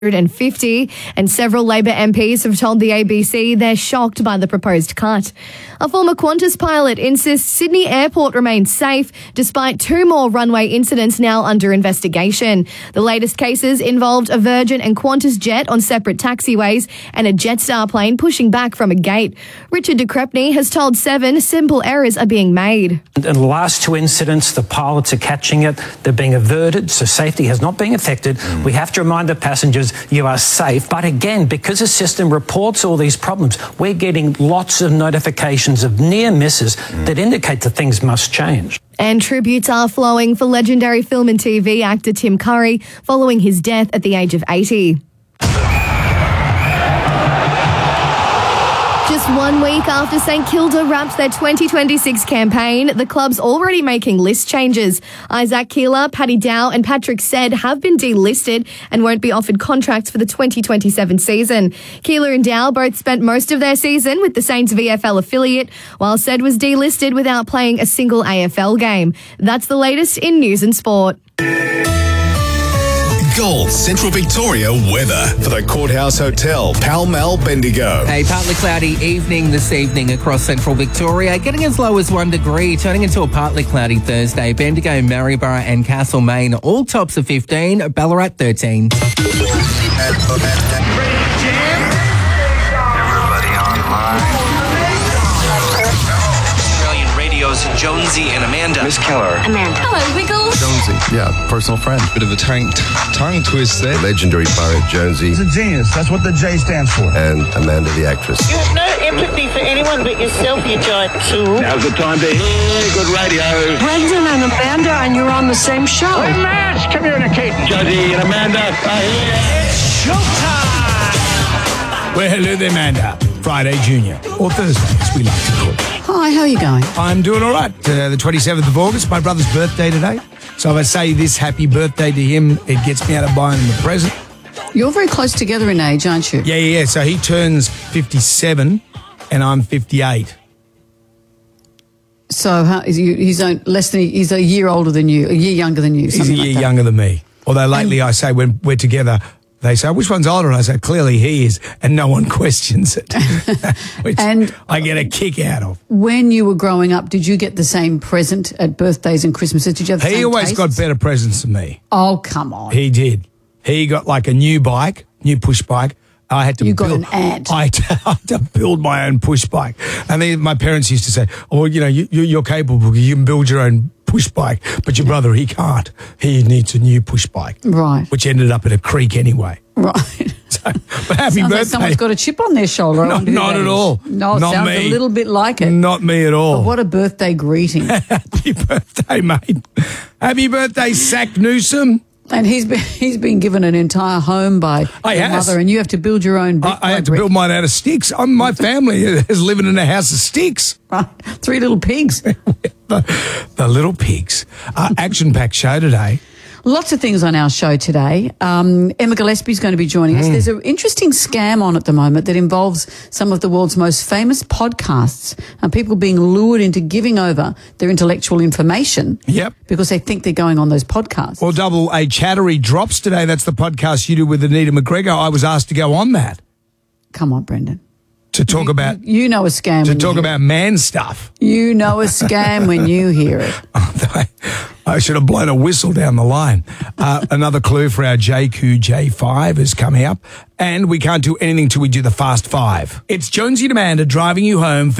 150, and several Labor MPs have told the ABC they're shocked by the proposed cut. A former Qantas pilot insists Sydney Airport remains safe despite 2 more runway incidents now under investigation. The latest cases involved a Virgin and Qantas jet on separate taxiways and a Jetstar plane pushing back from a gate. Richard de Crespigny has told Seven simple errors are being made. In the last 2 incidents, the pilots are catching it. They're being averted, so safety has not been affected. We have to remind the passengers you are safe. But again, because the system reports all these problems, we're getting lots of notifications of near misses that indicate that things must change. And tributes are flowing for legendary film and TV actor Tim Curry following his death at the age of 80. Just 1 week after St Kilda wrapped their 2026 campaign, the club's already making list changes. Isaac Keeler, Paddy Dow and Patrick Said have been delisted and won't be offered contracts for the 2027 season. Keeler and Dow both spent most of their season with the Saints VFL affiliate, while Said was delisted without playing a single AFL game. That's the latest in news and sport. Gold Central Victoria weather for the Courthouse Hotel, Pall Mall, Bendigo. A partly cloudy evening this evening across Central Victoria, getting as low as 1 degree, turning into a partly cloudy Thursday. Bendigo, Maryborough and Castlemaine, all tops of 15, Ballarat 13. Everybody online. Australian Radio's Jonesy and Amanda. Miss Keller. Amanda. Hello, Wiggles. Jonesy. Yeah, personal friend. Bit of a tongue twist there. Legendary poet Jonesy. He's a genius. That's what the J stands for. And Amanda the actress. You have no empathy for anyone but yourself, you giant tool. Now's the time to hear good radio. Brendan and Amanda, and you're on the same show. Hey, Mash, come here, Nikita. Jonesy and Amanda are here. It's showtime! Well, hello there, Amanda. Friday Junior, or Thursday, as we like to call it. Hi, how are you going? I'm doing all right. The 27th of August, my brother's birthday today. So if I say this happy birthday to him, it gets me out of buying him a present. You're very close together in age, aren't you? Yeah. So he turns 57 and I'm 58. So he's a year older than you, a year younger than you. He's a year younger than me. Although lately I say when we're together, they say, which one's older? And I say, clearly he is, and no one questions it, which and I get a kick out of. When you were growing up, did you get the same present at birthdays and Christmases? Did you have the same He always tastes? got better presents than me. Oh, come on. He did. He got like a new push bike. I had to got an ant. I had to build my own push bike. And then my parents used to say, oh, you're capable. You can build your own push bike. But your brother, he can't. He needs a new push bike. Right. Which ended up in a creek anyway. Right. So, but happy sounds birthday. Like someone's got a chip on their shoulder. Not at all. No, it Not sounds me. a little bit like it. Not me at all. But what a birthday greeting. Happy birthday, mate. Happy birthday, Sack Newsom. And he's been given an entire home by your mother, and you have to build your own brick. I had to build mine out of sticks. My family is living in a house of sticks. Right. 3 little pigs. the little pigs. Action-packed show today. Lots of things on our show today. Emma Gillespie's going to be joining us. There's an interesting scam on at the moment that involves some of the world's most famous podcasts and people being lured into giving over their intellectual information because they think they're going on those podcasts. Well, Double A Chattery drops today. That's the podcast you do with Anita McGregor. I was asked to go on that. Come on, Brendan. To talk about... You know a scam. To talk about man stuff. You know a scam when you hear it. I should have blown a whistle down the line. Another clue for our JQ J5 is coming up. And we can't do anything till we do the Fast Five. It's Jonesy and Amanda driving you home for